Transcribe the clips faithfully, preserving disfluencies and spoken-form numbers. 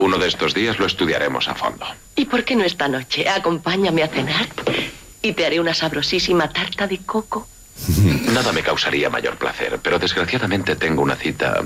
Uno de estos días lo estudiaremos a fondo. ¿Y por qué no esta noche? Acompáñame a cenar y te haré una sabrosísima tarta de coco. Nada me causaría mayor placer, pero desgraciadamente tengo una cita.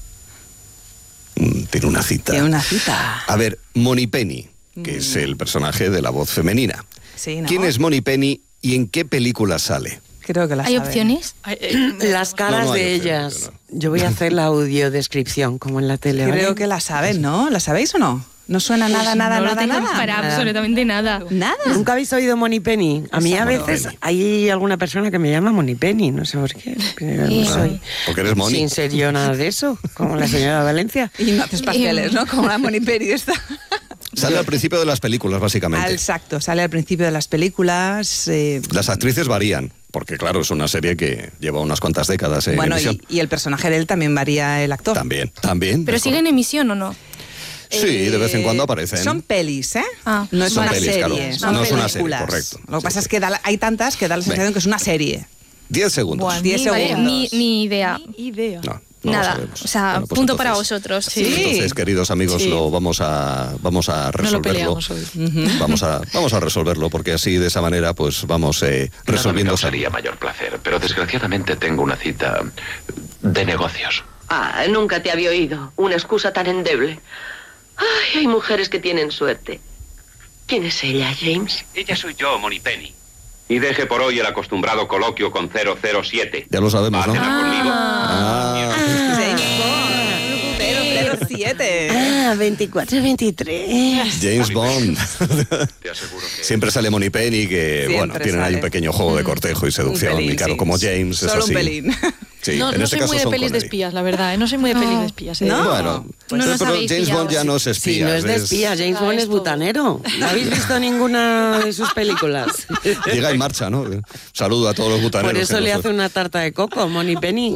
Tiene una cita. Tiene una cita. A ver, Moneypenny, que mm. es el personaje de la voz femenina. Sí, ¿no? ¿Quién es Moneypenny y en qué película sale? Creo que la ¿Hay saben. opciones? Las caras no, no de opciones, ellas. no. Yo voy a hacer la audiodescripción, como en la tele. Creo ¿vale? que la saben, ¿no? ¿La sabéis o no? ¿No suena Pues nada, nada, no nada, lo tengo nada? para Nada. absolutamente nada. ¿Nada? ¿Nunca habéis oído Moneypenny? A mí a Exacto. veces hay alguna persona que me llama Moneypenny, no sé por qué. Pero no soy. Porque eres Money. Sin ser yo nada de eso, como la señora Valencia. Y no haces pasteles, ¿no? Como la Moneypenny esta. Sale al principio de las películas, básicamente. Exacto, sale al principio de las películas. Eh, Las actrices varían, porque claro, es una serie que lleva unas cuantas décadas en bueno, emisión. y, y el personaje de él también varía el actor. También, también. ¿Pero sigue en emisión o no? Sí, de vez en cuando Eh, aparecen. Son pelis, ¿eh? Ah, no es son una pelis, serie, claro. son No es una serie, películas. correcto. Lo que Sí, pasa sí. es que da, hay tantas que da la sensación Venga. que es una serie. Diez segundos. Buah, diez Vale, segundos. ni, ni idea. Ni idea. No, no Nada. lo sabemos. O sea, Bueno, pues punto para entonces- vosotros. Sí. Entonces, queridos amigos, Sí. lo vamos a vamos a No lo resolverlo. peleamos hoy. Vamos a vamos a resolverlo porque así de esa manera pues vamos eh, Nada me resolviendo. causaría mayor placer, pero desgraciadamente tengo una cita de negocios. Ah, nunca te había oído. Una excusa tan endeble. Ay, hay mujeres que tienen suerte. ¿Quién es ella, James? Ella soy yo, Moneypenny. Y deje por hoy el acostumbrado coloquio con cero cero siete. Ya lo sabemos, ¿no? ¿Va a cenar conmigo? Ah. James Bond. cero cero siete. Ah, veinticuatro veintitrés. James Bond. Te aseguro que... Siempre sale Moneypenny, que Siempre bueno, tienen ahí sale. un pequeño juego de cortejo y seducción. Un pelín, y claro, sí. como James es Solo así. un pelín. Sí, no en no este soy caso muy de son pelis de Connery. espías, la verdad. ¿eh? No soy muy de No. pelis de espías. ¿eh? No. Bueno, Pues no nos pero habéis James Bond pillado. ya no es Si espía. no es de es- espía, James Ah, Bond es esto. butanero. ¿No habéis visto ninguna de sus películas? Llega en marcha, ¿no? Saludo a todos los butaneros. Por eso que le nos- hace una tarta de coco, Moneypenny.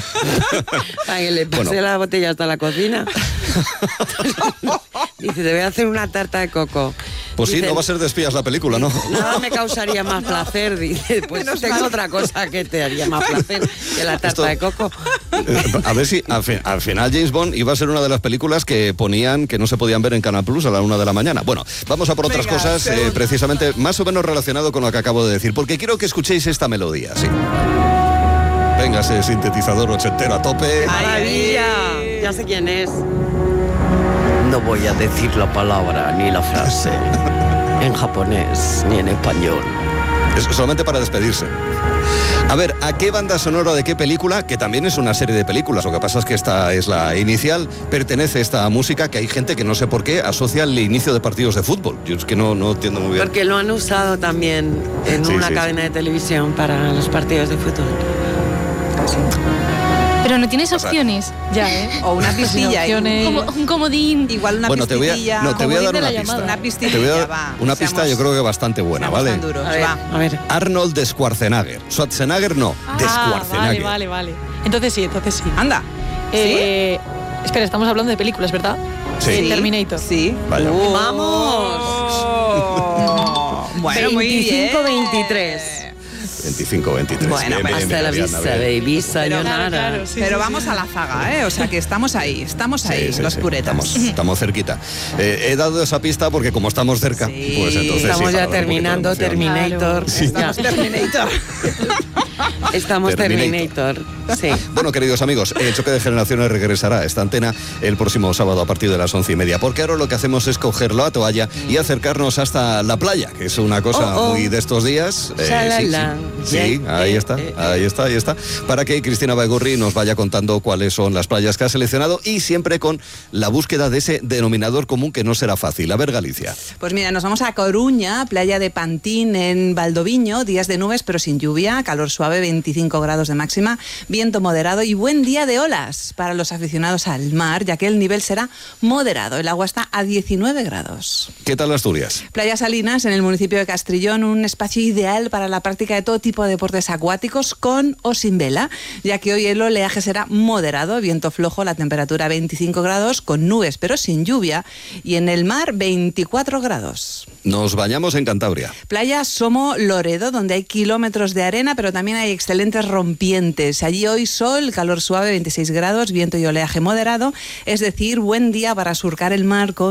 Para que le pase Bueno. la botella hasta la cocina. Dice, te voy a hacer una tarta de coco. Pues sí, Dice, no va a ser de espías la película, ¿no? Nada me causaría más placer. Dice, pues tengo otra cosa que te haría más placer que la tarta Esto- de coco. Eh, A ver si al, fi- al final James Bond iba a ser una de las películas que ponían que no se podían ver en Canal Plus a la una de la mañana. Bueno, vamos a por otras Venga, cosas, eh, segundo. precisamente más o menos relacionado con lo que acabo de decir, porque quiero que escuchéis esta melodía, sí. Venga, ese sintetizador ochentero a tope. ¡Maravilla! Ya sé quién es. No voy a decir la palabra ni la frase en japonés ni en español. Es solamente para despedirse. A ver, ¿a qué banda sonora de qué película? Que también es una serie de películas. Lo que pasa es que esta es la inicial. Pertenece esta música que hay gente que no sé por qué asocia al inicio de partidos de fútbol. Yo es que no, no entiendo muy bien. Porque lo han usado también en Sí, una sí, cadena de televisión para los partidos de fútbol. Pero no tienes opciones. Ya, ¿eh? O una pistilla. Sin opciones. Como un comodín. Igual una Bueno, te voy a, pistilla. no, te voy a Comodín dar de una la pista. llamada. Una pistilla, Te voy a dar va. una pista, Seamos- yo creo que bastante buena, seamos ¿vale? tan duros, A ver, va. a ver. Arnold de Schwarzenegger. Schwarzenegger no, de Ah, vale, Schwarzenegger. vale, vale. Entonces sí, entonces sí. Anda. Eh, Espera, estamos hablando de películas, ¿verdad? Sí. Eh, Terminator. Sí. Vaya. ¡Vamos! Oh. Bueno, muy bien. veinticinco veintitrés. veinticinco veintitrés. Bueno, Bien, bien, Hasta bien, la bien, vista, bien. baby, Pero, sayonara. claro, sí, pero sí, vamos sí. a la zaga, ¿eh? O sea que estamos ahí, estamos Sí, ahí, sí, los sí, puretas. Estamos, estamos cerquita. Eh, he dado esa pista porque como estamos cerca, Sí. pues entonces Estamos sí, ya para dar un poquito de terminando emoción. Terminator. Claro. Ya. Terminator. Estamos Terminator. Terminator. Sí. Bueno, queridos amigos, el Choque de Generaciones regresará a esta antena el próximo sábado a partir de las once y media, porque ahora lo que hacemos es coger la toalla y acercarnos hasta la playa, que es una cosa Oh, oh. muy de estos días. Eh, sí, Shalala. sí, sí, Yeah, ahí eh, está, eh, ahí está, ahí está, para que Cristina Baigorri nos vaya contando cuáles son las playas que ha seleccionado y siempre con la búsqueda de ese denominador común que no será fácil. A ver, Galicia. Pues mira, nos vamos a Coruña, playa de Pantín en Valdoviño, días de nubes pero sin lluvia, calor suave, veinticinco grados de máxima, viento moderado y buen día de olas para los aficionados al mar, ya que el nivel será moderado. El agua está a diecinueve grados. ¿Qué tal Asturias? Playa Salinas, en el municipio de Castrillón, un espacio ideal para la práctica de todo tipo de deportes acuáticos con o sin vela, ya que hoy el oleaje será moderado, viento flojo, la temperatura veinticinco grados, con nubes pero sin lluvia, y en el mar veinticuatro grados. Nos bañamos en Cantabria. Playa Somo Loredo, donde hay kilómetros de arena, pero también hay excelentes rompientes. Allí hoy sol, calor suave, veintiséis grados, viento y oleaje moderado, es decir, buen día para surcar el mar con